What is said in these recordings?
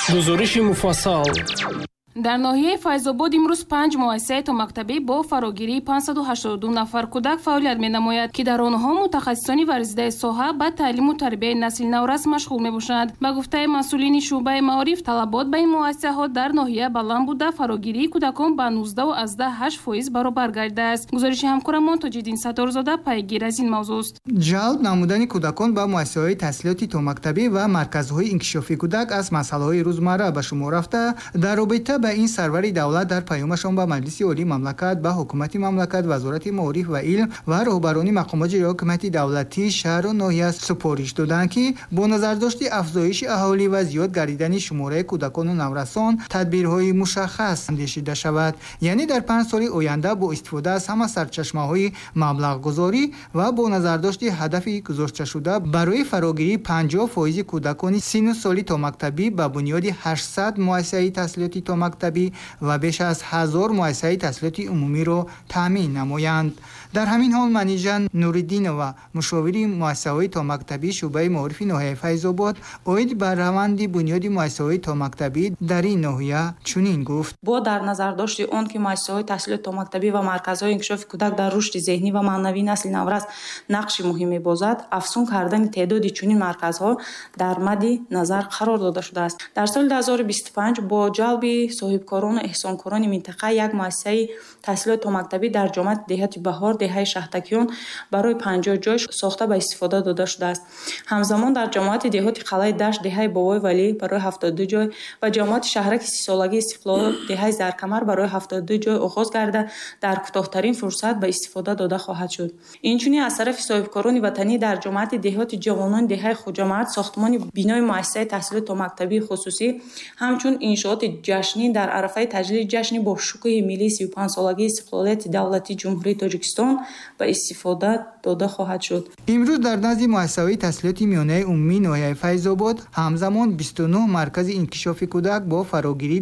гузориши муфассал. дар ноҳияи Файзобод имрӯз 5 муассисаи томактабӣ бо фарогирии 582 нафар кӯдак фаъолият менамояд, ки дар онҳо мутахассисони варзидаи соҳа ба таълиму тарбияи насли наврас машғул мебошанд. Ба гуфтаи масъулини шуъбаи маориф, талабот ба ин муассисаҳо дар ноҳия баланд буда, фарогирии кӯдакон ба 19.8% баробар гардидааст. гузориши ҳамкорамон Тоҷиддин Сатторзода пайгир аз ин мавзӯъст. ҷалб намудани кӯдакон ба муассисаҳои таҳсилоти томактабӣ ва марказҳои инкишофи кӯдак аз масъалаҳои рӯзмарра ба шумор рафта, дар робита ба این سروری دولت در پیامشان به مجلس عالی مملکت، به حکومت مملکت، وزارت معارف و علم و رهبران مقامات حکومت دولتی شهر و ناحیه سپارش دادند که با نظر داشت افزایش اهالی و زیاد گردیدن شماره کودکان و نورسان تدبیرهای مشخص اندیشیده شود. یعنی در 5 سال آینده با استفاده از همه سرچشمه‌های مبلغ گذاری و با نظر داشت هدف گذاشته شده برای فراگیری 50% کودکان سن و سالی تا مکتبی به بنیاد 800 مؤسسه تحصیلاتی تا مکتبی و بیش از 1000 مؤسسه تحصیلاتی عمومی را تامین نمایند. در همین حال منیژه نوری‌الدین و مشاوری مؤسسه‌های تا مکتبی شعبه معارف ناحیه فیض‌آباد اوید بر روند بنیاد مؤسسه‌های تا مکتبی در این ناحیه چنین گفت: با در نظر داشت آن که مؤسسه‌های تحصیل تا مکتبی و مرکزهای انکشاف کودک در رشد ذهنی و معنوی نسل نورس نقش مهمی بازد، افزون کردن تعداد چنین مرکزها در مد نظر قرار داده شده است. در سال 2025 با جلب صاحبکاران و احسانکاران منطقه یک مؤسسه تحصیلات تا مکتبی در جامعه دهات بهار دهه شهتکیان برای 50 جای ساخته به استفاده داده شده است. همزمان در جامعه دهات قلعه دشت دهه بابای ولی برای 72 جای و جامعه شهرک 30 سالگی استقلال دهه زرکمر برای 72 جای آغاز گردیده در کوتاه‌ترین فرصت به استفاده داده خواهد شد. اینچنین از طرف صاحبکاران وطنی در جامعه دهات جوانان دهه خوجامرد ساختمان بینای مؤسسه تحصیلات تا مکتبی خصوصی همچون انشاءات جشنی در عرفه تجلیل جشن با شکوه ملی 35 سالگی استقلالیت دولتی جمهوری تاجیکستان به استفاده داده خواهد شد. امروز در نزد مؤسسه‌های تحصیلاتی میانه عمومی ناحیه فیض‌آباد همزمان 29 مرکز انکشاف کودک با فراگیری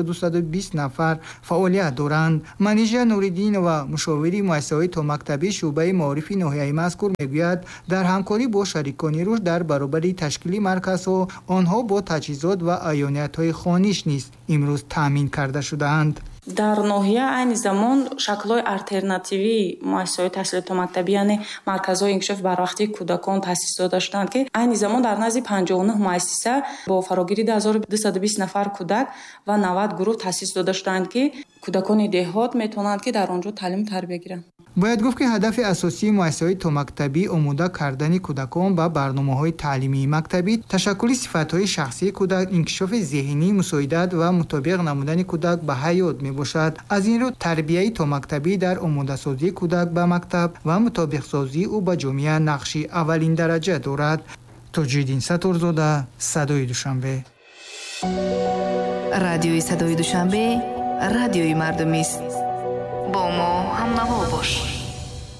2220 نفر فعالیت دارند. منیژه نوری‌الدین و مشاوری مؤسسه‌های تا مکتبی شعبه معارف ناحیه مذکور میگوید در همکاری با شریکان رشد در برابر تشکیل مرکزها آنها با تجهیزات و عیانیت‌های خانیش نیز امروز تامین کرده شده‌اند. در ناحیه عین زمان شکل‌های آلترناتیوی مؤسسه‌های تحصیلات تا مکتبی یعنی مرکزهای انکشاف بروقتی کودکان تأسیس داده شدند که عین زمان در نزد 59 مؤسسه با فراگیری 2220 نفر کودک و 90 گروه تأسیس داده شدند که کودکان دهات میتونند که در آنجا تعلیم تربیت گیرند. باید گفت که هدف اساسی مؤسسه‌های تا مکتبی آماده کردن کودکان با برنامه‌های تعلیمی مکتبی، تشکل صفات‌های شخصی کودک، انکشاف ذهنی، مساعدت و مطابق نمودن کودک به حیات میباشد. از این رو تربیت تا مکتبی در آماده سازی کودک به مکتب و مطابق سازی او با جامعه نقش اولین درجه دارد. توجیدین ساتورزاده، صدای دوشنبه. رادیوی صدای دوشنبه، رادیوی مردمی است. با ما همنوا باش.